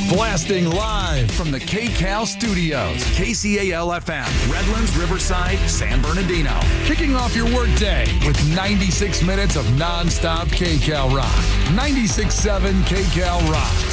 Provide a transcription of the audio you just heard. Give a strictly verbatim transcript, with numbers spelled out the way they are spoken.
Blasting live from the K-Cal studios, K C A L F M, Redlands, Riverside, San Bernardino. Kicking off your workday with ninety-six minutes of nonstop K-Cal rock. ninety-six point seven K-Cal rock.